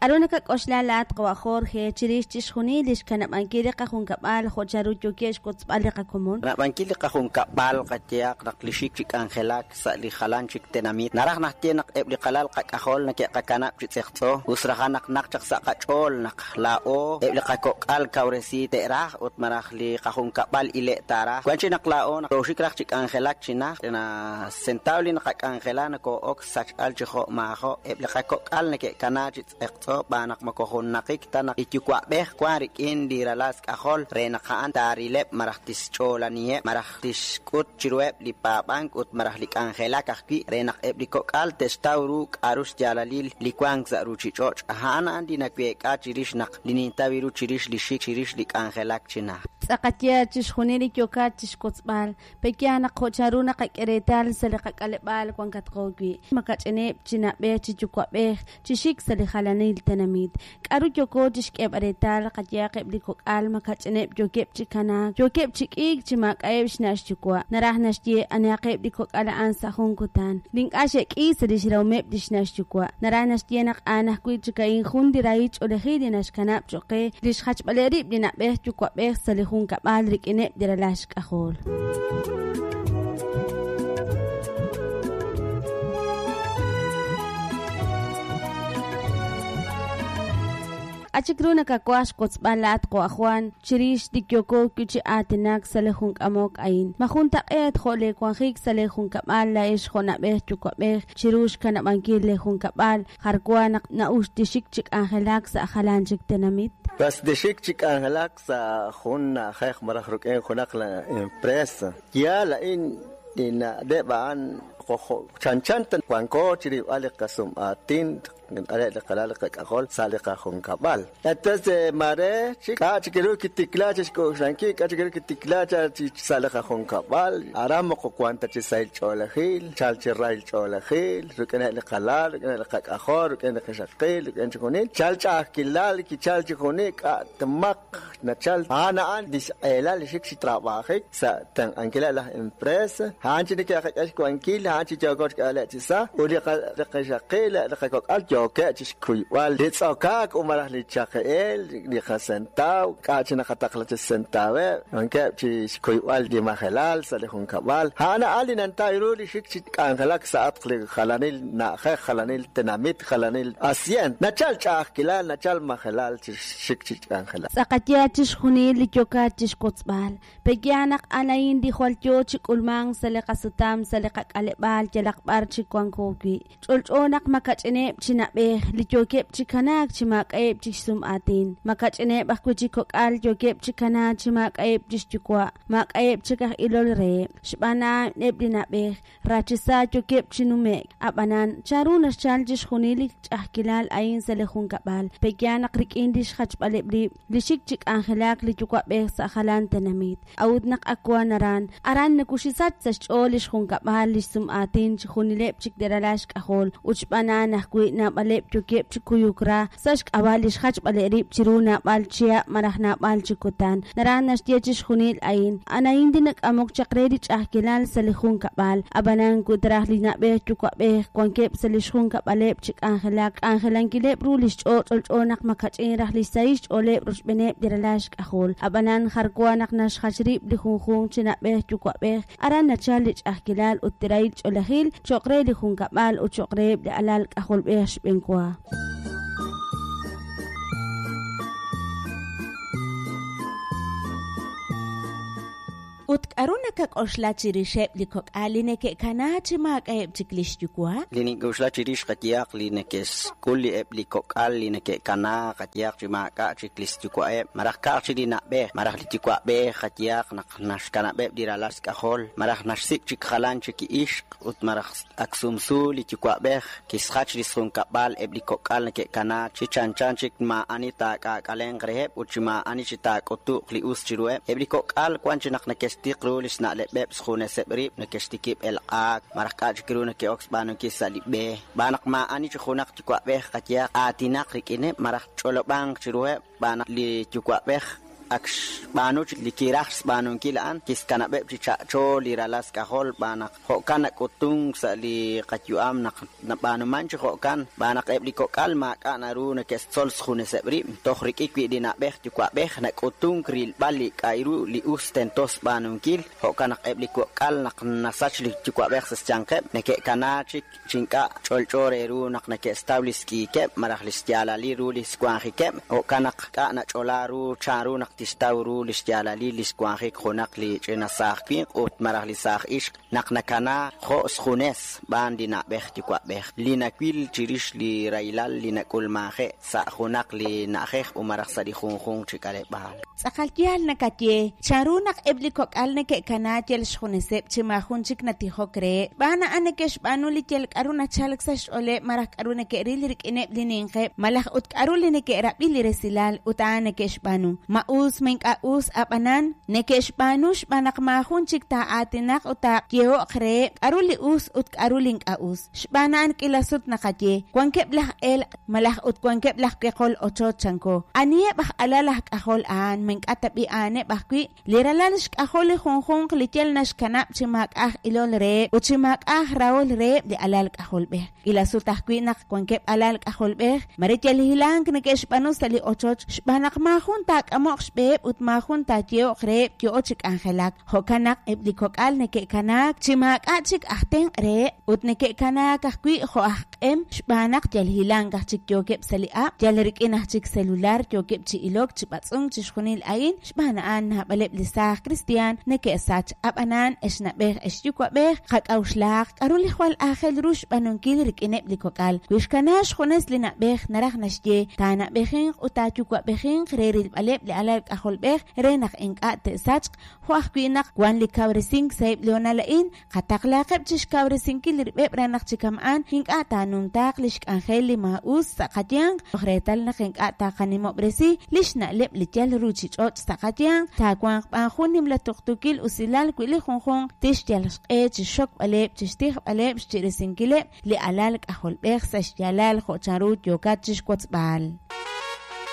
Aruna ka koslalat qawa Jorge chirish chishuni lish kana bankiri qahun kapal khocharu chukesh kotsbali qakomun na bankili qahun kapal qatiaq naqlishik chik angelak sa li khalan chik tenamit narah nahtinak ebli qalal qaqahol nake qakana chitseqto usrahanak naqchaq sa qachol naqlao ebli qaqokal kawresi terah utmarah li qahun kapal ile tara kwanchi naqlao naqroshik chik angelak china na centavli naqak angelana ko ok sachal chiho maho ebli qaqokal nake kana chitseqto banak makohon nakik tanak itikwa beh kwarik indira las kahol rena kaan tarilep marahtis cholanie marahtis kut chirweb li pabank ut marahlik angela kahki renak ebliko kal testauru arus jalalil likwang zaruchi choch hana andi nakwe ka chirish nak linintawiru chirish lishik chirish lik angelak china tsaqatya chishkhuniri kyoka chishkotsbal pekiana khocharuna qakeretal saliqaqalebal kwankatqoqi makachene china be chichukwa be chishik salikhalanil tanamit qaru kyoko chishkeb aretal qatya qebliko al makachene jokeb chikana jokeb chikik chima qaeb shnash chukwa narah nashti anaqeb liko ala ansa hunkutan link ashek isidishrawme dishnash chukwa narah nashti naq anah kuy chikain khundirayich olehidi nashkana choqe dishkhach baleri dina be chukwa be salihun kapal rikine diralash kahol Achikruna kakwash kotsbalat ko akhwan chirish dikyoko kuchi atinak salehun amok ain mahunta et khole kwankhik salehun kapal la ish khona beh chukobeh chirush kana bankil lehun kapal kharkwanak na ushtishik chik angelak sa khalanchik tenamit bas dishik chik angelak sa khunna khaykh marahruk en khonak la empresa ya la in deban chanchantan kwanko chiri ale kasum atin ale de kalal kakol sale ka khon kabal entonces mare chica chiquero kitikla chico shanki chiquero kitikla sale ka khon kabal aram ko kwanta chi sai chola khil chal chi rail chola khil rukena le kalal rukena le kakor rukena le shaqil rukena chikonin chal cha kilal ki chal chikonik tamak na chal ana an dis elal shik trabajo sa tan ankela la empresa hanchi de ka ko ankil hanchi jogor ka ala tisa uri ka shaqil le kakal joke chikuy wal ditsoka umarah li chaqel li khasentaw kachina khataklat sentawe anke chikuy wal di mahalal salihun kabal hana alinan tayru li shikchit kangalak saat khli khalanil na khalanil tenamit khalanil asien nachal chaqila nachal mahalal shikchit kangalak saqatya chishkhuni li kyoka chishkotsbal pegianak anain di kholtyo chikulmang saliqasutam saliqaqalebal jalaqbar chikwankoki chulchonak makachene china be likyokep chikanak chimak aib chisum atin makachene bakkuchi kokal jokep chikana chimak aib chichukwa mak aib chikah ilol re shbana nebdina be rachisa jokep chinume abanan charuna chal jishkhunili chahkilal ain salehun kabal pegianak rikindish khachbalebli lishik chik angelak likyukwa be sa khalan tanamit awudnak akwa naran aran nakushisat sa cholish khun kabal lisum atin chikhunilep chik deralash kahol uchbana nahkui na balep jokep chikuyukra sashk awalish khach balerib chiruna balchia marahna balchikutan naranash tiachish khunil ain anain dinak amok chakredi chahkilal salihun kabal abanan kudrah lina be chukwa be kwankep salishun kabalep chik angelan kilep rulish onak makachin rahlisaish olep rushbenep diralash kahol abanan kharkwanak nash khashrib lihun china be chukwa be aran nachalich ahkilal uttirail olahil chokre lihun kabal u chokre de alal kahol be benkwa utkaruna kak oshla chirishep likok aline ke kana chima kaib chiklish jukwa lini oshla chirish qatiaq line ke kulli ep likok aline ke kana qatiaq chima ka chiklish jukwa marah ka chirina be marah likwa be qatiaq nash kana be diralas ka hol marah nashsik chik khalan chik ishq ut marah aksumsu likwa be kiskhach lisun kabal ep likok alne ke kana chichanchan chik ma anita ka kaleng rehep uchima anita kotu li us chirwe ep likok al kwanchinak na tiqru lisna lebeb skhuna sebrib nakashtikib elqaq marakaj kiruna ke oxbanu ki salibe banak ma ani chkhunak tikwa be qatiya atinak rikine marak cholobang chirwe banak li tikwa be aksh banuch likirax banun kilaan kiskana be chichacho liralas kahol banak hokan kutung sa li qatyuam na banu manch hokan banak ebliko kalma kanaru na kestol khune sebri tokhrik ikwi dina beh tukwa beh na kutung kril bali kairu li ustentos banun kil hokan ebliko kal nak nasach li tukwa beh sesjangke neke kanachik chinka cholchoreru nak na kestabliski ke marahlis jala li rulis kwahi ke hokan ka na cholaru charu nak tistawru lisjalali liskwahi khonak li chena sakpi ut marah li sak ish naknakana kho skhunes bandina behti kwa beh lina kwil chirish li railal lina kulmahe sa khonak li nakheh umarah sadi khung chikale bahal sakaltial nakatye charu nak ebliko kalne ke kana tel skhunesep chima khunchik nati hokre bana anekesh banu li tel karuna chalaksash ole marah karuna ke rilrik ineb lininge malah ut karulene ke rabil resilal utane kesh banu maus mengkaus apanan nekesh banush banak mahunchik ta atinak uta kiyo kre aruli us ut aruling aus shbanan kilasut nakatye kwankep lah el malah ut kwankep lah kekol ocho chanko anie bah alalah kahol an mengkatabi ane bahkwi liralalish kahol khonkhong litel nash kanap chimak ilol re uchimak raul re di alal kahol be ilasut tahkwi nak kwankep alal kahol be maritel hilang nekesh banus tali ocho shbanak mahuntak amok beb ut mahun ta tio kre tio chik angelak hokanak eblikokal neke kanak chimak achik ahteng re ut neke kanak akwi ho shbanak jal hilang chik tio kep salia jal rikinah chik celular tio kep chi ilok chipatsung chishkunil ain shbanaan ha baleb lisah kristian neke sach abanan esnabeh esyukwa beh khak auslak aruli khwal akhel rush banunkil rikine eblikokal wishkanash khunes lina beh narah nashje tana behin utatukwa behin khreril baleb li alal kahol beh renak inka te sach huah kwinak kwan li kawresing saib leonalain kataklaqeb chish kawresing kilir beb renak chikamaan hinka tanum tak lish angel li maus sakatyang khretal nak inka ta kanimo bresi lish na leb li tel ruchi chot sakatyang ta kwan panhunim la tuktukil usilal kwili khonkhong tish tel chishok baleb tishtih baleb chiresing kile li alal kahol beh sash jalal khocharut yokat chish kotsbal